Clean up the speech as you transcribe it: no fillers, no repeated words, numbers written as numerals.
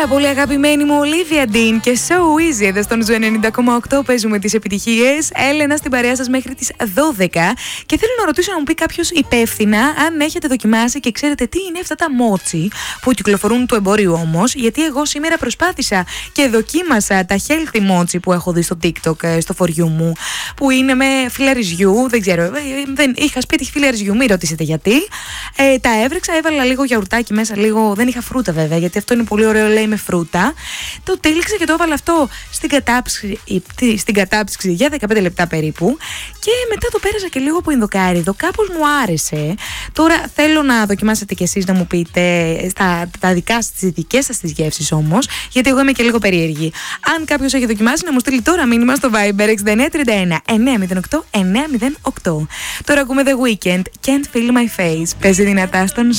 Πάρα πολύ αγαπημένη μου Ολίβια Ντίν και So Easy εδώ στον Ζου 90,8 παίζουμε τις επιτυχίες. Έλενα στην παρέα σας μέχρι τις 12 και θέλω να ρωτήσω να μου πει κάποιος υπεύθυνα αν έχετε δοκιμάσει και ξέρετε τι είναι αυτά τα μότσι που κυκλοφορούν του εμπόριου όμως, γιατί εγώ σήμερα προσπάθησα και δοκίμασα τα healthy μότσι που έχω δει στο TikTok, στο for you μου, που είναι με φιλαριζιού, δεν ξέρω, είχα σπίτι φιλαριζιού, μην ρωτήσετε γιατί. Τα έβρεξα, έβαλα λίγο γιαουρτάκι μέσα, λίγο, δεν είχα φρούτα βέβαια, γιατί αυτό είναι πολύ ωραίο, λέει, με φρούτα. Το τύλιξα και το έβαλα αυτό στην κατάψυξη για 15 λεπτά περίπου και μετά το πέρασα και λίγο από ινδοκάριδο. Κάπως μου άρεσε. Τώρα θέλω να δοκιμάσετε κι εσείς να μου πείτε τις δικές σας τις γεύσεις όμως, γιατί εγώ είμαι και λίγο περίεργη. Αν κάποιος έχει δοκιμάσει, να μου στείλει τώρα μήνυμα στο Viber 6931 908 908. Τώρα ακούμε The Weeknd, Can't Feel My Face. Παίζει δυνατά στον